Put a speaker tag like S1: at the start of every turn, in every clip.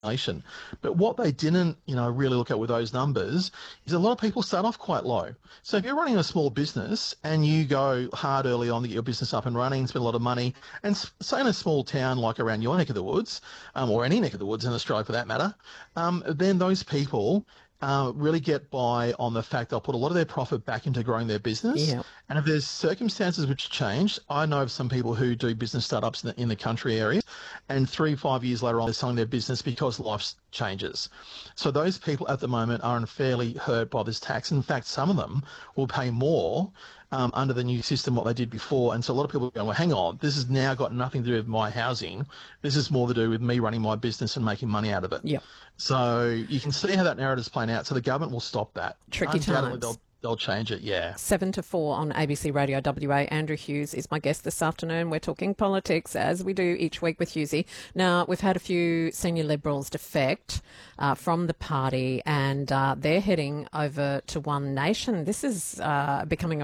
S1: nation. But what they didn't, really look at with those numbers is a lot of people start off quite low. So if you're running a small business and you go hard early on to get your business up and running, spend a lot of money, and say in a small town like around your neck of the woods, or any neck of the woods in Australia for that matter, then those people really get by on the fact they'll put a lot of their profit back into growing their business.
S2: Yeah.
S1: And if there's circumstances which change, I know of some people who do business startups in the country areas, and 3-5 years later on, they're selling their business because life changes. So those people at the moment are unfairly hurt by this tax. In fact, some of them will pay more under the new system what they did before. And so a lot of people go, well, hang on, this has now got nothing to do with my housing. This is more to do with me running my business and making money out of it.
S2: Yeah.
S1: So you can see how that narrative's playing out. So the government will stop that.
S2: Tricky
S1: Undoubtedly,
S2: times.
S1: They'll change it, yeah.
S2: 7 to 4 on ABC Radio WA. Andrew Hughes is my guest this afternoon. We're talking politics, as we do each week with Hughesy. Now, we've had a few senior Liberals defect from the party, and they're heading over to One Nation. This is becoming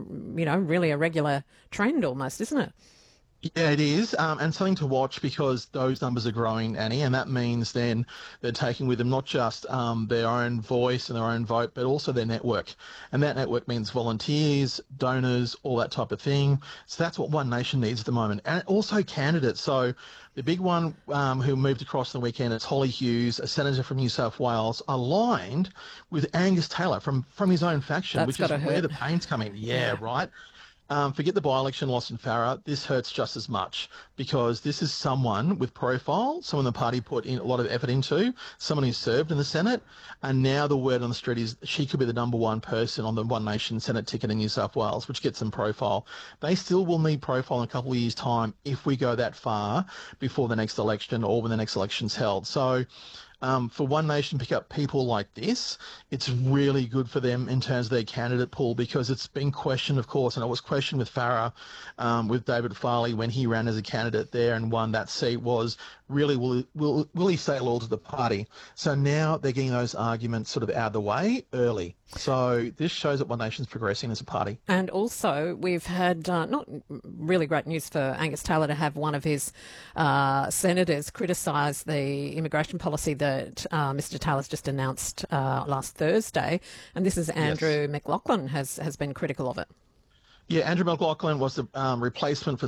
S2: really a regular trend almost, isn't it?
S1: Yeah, it is, and something to watch because those numbers are growing, Annie, and that means then they're taking with them not just their own voice and their own vote, but also their network. And that network means volunteers, donors, all that type of thing. So that's what One Nation needs at the moment. And also candidates. So the big one who moved across the weekend is Holly Hughes, a senator from New South Wales, aligned with Angus Taylor from his own faction,
S2: That's
S1: which is
S2: gotta
S1: where
S2: hurt.
S1: the pain's coming. Yeah, right. Forget the by-election loss in Farah. This hurts just as much because this is someone with profile, someone the party put in a lot of effort into, someone who served in the Senate, and now the word on the street is she could be the number one person on the One Nation Senate ticket in New South Wales, which gets them profile. They still will need profile in a couple of years' time if we go that far before the next election or when the next election's held. So for One Nation to pick up people like this, it's really good for them in terms of their candidate pool because it's been questioned, of course, and it was questioned with Farah, with David Farley when he ran as a candidate there and won that seat was really will he stay loyal to the party? So now they're getting those arguments sort of out of the way early. So this shows that One Nation's progressing as a party.
S2: And also, we've had not really great news for Angus Taylor to have one of his senators criticise the immigration policy that Mr Taylor's just announced last Thursday. And this is Andrew McLaughlin has been critical of it.
S1: Yeah, Andrew McLaughlin was the replacement for